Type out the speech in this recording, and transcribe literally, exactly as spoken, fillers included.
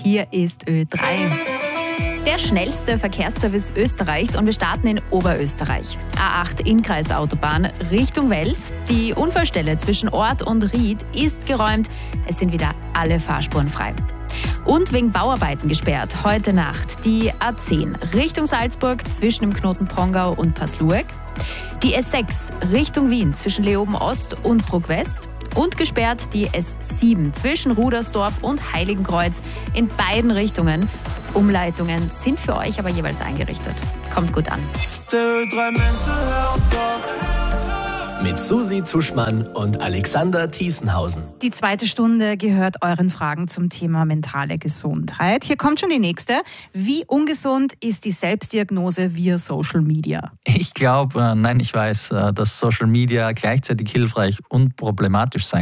Hier ist Ö drei. Der schnellste Verkehrsservice Österreichs und wir starten in Oberösterreich. A acht Innkreisautobahn Richtung Wels. Die Unfallstelle zwischen Ort und Ried ist geräumt. Es sind wieder alle Fahrspuren frei. Und wegen Bauarbeiten gesperrt heute Nacht die A zehn Richtung Salzburg zwischen dem Knoten Pongau und Pasluek. Die S sechs Richtung Wien zwischen Leoben Ost und Bruck West. Und gesperrt die S sieben zwischen Rudersdorf und Heiligenkreuz in beiden Richtungen. Umleitungen sind für euch aber jeweils eingerichtet. Kommt gut an. Mit Susi Zuschmann und Alexander Thiesenhausen. Die zweite Stunde gehört euren Fragen zum Thema mentale Gesundheit. Hier kommt schon die nächste. Wie ungesund ist die Selbstdiagnose via Social Media? Ich glaube, äh, nein, ich weiß, äh, dass Social Media gleichzeitig hilfreich und problematisch sein